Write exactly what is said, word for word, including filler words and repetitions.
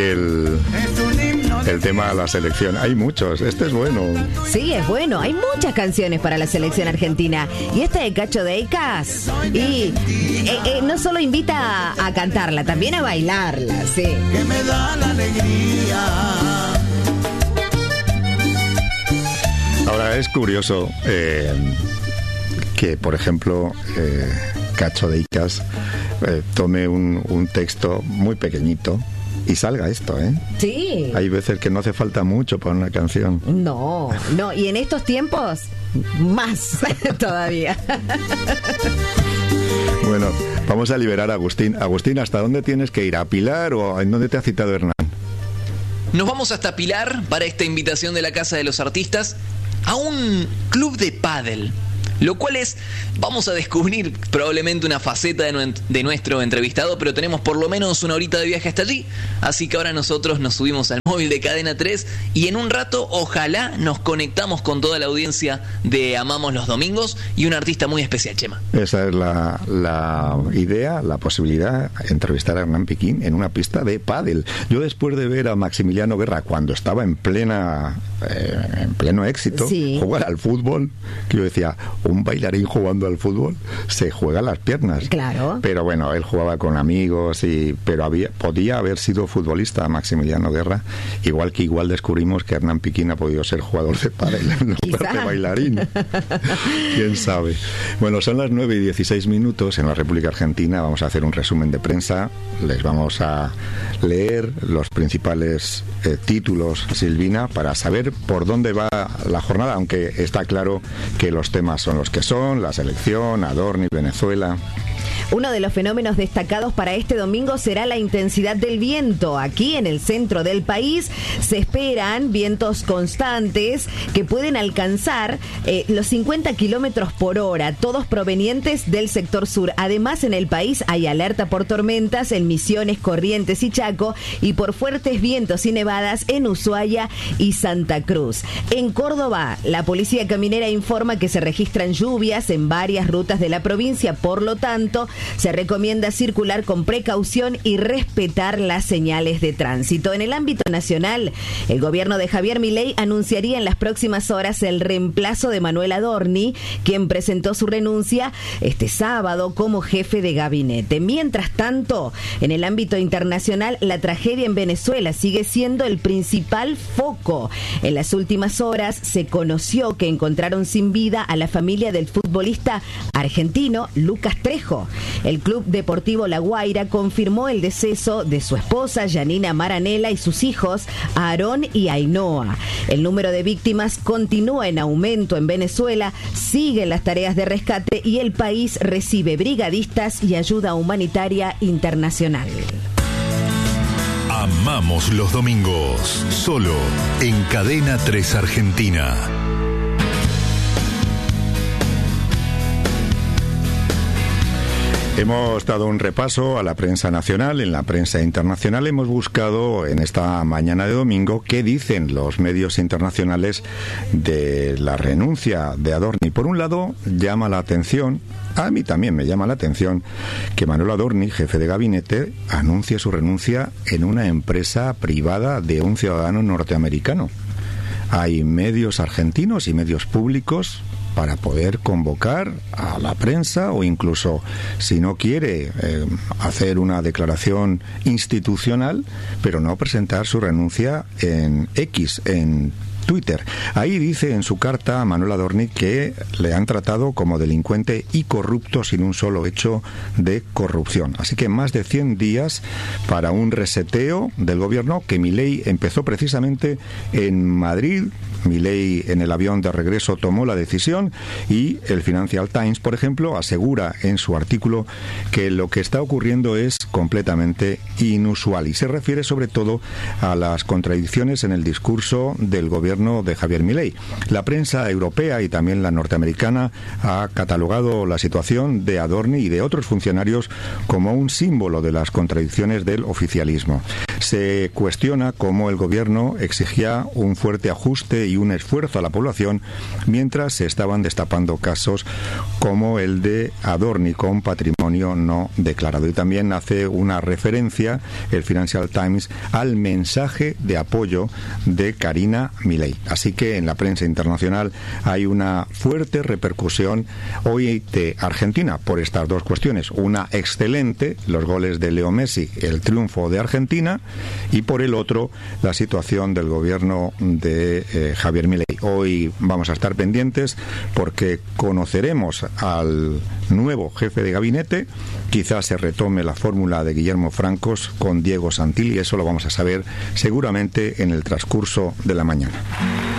el, el tema de la selección. Hay muchos, este es bueno. Sí, es bueno, hay muchas canciones para la selección argentina. Y este de Cacho Deicas, y eh, eh, no solo invita a, a cantarla, también a bailarla, sí. Que me da la alegría. Ahora es curioso eh, que, por ejemplo, eh, Cacho Deicas eh, tome un, un texto muy pequeñito y salga esto, ¿eh? Sí. Hay veces que no hace falta mucho para una canción. No, no, y en estos tiempos, más todavía. Bueno, vamos a liberar a Agustín. Agustín, ¿hasta dónde tienes que ir? ¿A Pilar o en dónde te ha citado Hernán? Nos vamos hasta Pilar para esta invitación de la Casa de los Artistas a un club de pádel, lo cual es, vamos a descubrir probablemente una faceta de, nu- de nuestro entrevistado, pero tenemos por lo menos una horita de viaje hasta allí, así que ahora nosotros nos subimos al móvil de Cadena tres y en un rato ojalá nos conectamos con toda la audiencia de Amamos los Domingos y un artista muy especial, Chema. Esa es la, la idea, la posibilidad, entrevistar a Hernán Piquín en una pista de pádel. Yo después de ver a Maximiliano Guerra cuando estaba en plena eh, en pleno éxito, sí, jugar al fútbol, que yo decía, un bailarín jugando al fútbol se juega las piernas. Claro. Pero bueno, él jugaba con amigos, y pero había, podía haber sido futbolista Maximiliano Guerra, igual que igual descubrimos que Hernán Piquín ha podido ser jugador de pádel en lugar de bailarín. ¿Quién sabe? Bueno, son las nueve y dieciséis minutos en la República Argentina. Vamos a hacer un resumen de prensa. Les vamos a leer los principales eh, títulos, Silvina, para saber por dónde va la jornada, aunque está claro que los temas son los que son: la selección, Adorni, Venezuela. Uno de los fenómenos destacados para este domingo será la intensidad del viento. Aquí en el centro del país se esperan vientos constantes que pueden alcanzar eh, los cincuenta kilómetros por hora, todos provenientes del sector sur. Además, en el país hay alerta por tormentas en Misiones, Corrientes y Chaco, y por fuertes vientos y nevadas en Ushuaia y Santa Cruz. En Córdoba, la policía caminera informa que se registran lluvias en varias rutas de la provincia, por lo tanto, se recomienda circular con precaución y respetar las señales de tránsito. En el ámbito nacional, el gobierno de Javier Milei anunciaría en las próximas horas el reemplazo de Manuel Adorni, quien presentó su renuncia este sábado como jefe de gabinete. Mientras tanto, en el ámbito internacional, la tragedia en Venezuela sigue siendo el principal foco. En las últimas horas se conoció que encontraron sin vida a la familia del futbolista argentino Lucas Trejo. El Club Deportivo La Guaira confirmó el deceso de su esposa Yanina Maranela y sus hijos Aarón y Ainhoa. El número de víctimas continúa en aumento en Venezuela, siguen las tareas de rescate y el país recibe brigadistas y ayuda humanitaria internacional. Amamos los domingos, solo en Cadena tres Argentina. Hemos dado un repaso a la prensa nacional. En la prensa internacional hemos buscado en esta mañana de domingo qué dicen los medios internacionales de la renuncia de Adorni. Por un lado, llama la atención, a mí también me llama la atención, que Manuel Adorni, jefe de gabinete, anuncie su renuncia en una empresa privada de un ciudadano norteamericano. Hay medios argentinos y medios públicos para poder convocar a la prensa, o incluso, si no quiere, eh, hacer una declaración institucional, pero no presentar su renuncia en X, en Twitter. Ahí dice en su carta a Manuel Adorni que le han tratado como delincuente y corrupto sin un solo hecho de corrupción. Así que más de cien días para un reseteo del gobierno, que Milei empezó precisamente en Madrid. Milei en el avión de regreso tomó la decisión, y el Financial Times, por ejemplo, asegura en su artículo que lo que está ocurriendo es completamente inusual, y se refiere sobre todo a las contradicciones en el discurso del gobierno de Javier Milei. La prensa europea y también la norteamericana ha catalogado la situación de Adorni y de otros funcionarios como un símbolo de las contradicciones del oficialismo. Se cuestiona cómo el gobierno exigía un fuerte ajuste y un esfuerzo a la población mientras se estaban destapando casos como el de Adorni con patrimonio patrimonio no declarado. Y también hace una referencia el Financial Times al mensaje de apoyo de Karina Milei. Así que en la prensa internacional hay una fuerte repercusión hoy de Argentina por estas dos cuestiones. Una excelente, los goles de Leo Messi, el triunfo de Argentina, y por el otro, la situación del gobierno de eh, Javier Milei. Hoy vamos a estar pendientes porque conoceremos al nuevo jefe de gabinete. Quizás se retome la fórmula de Guillermo Francos con Diego Santilli. Eso lo vamos a saber seguramente en el transcurso de la mañana.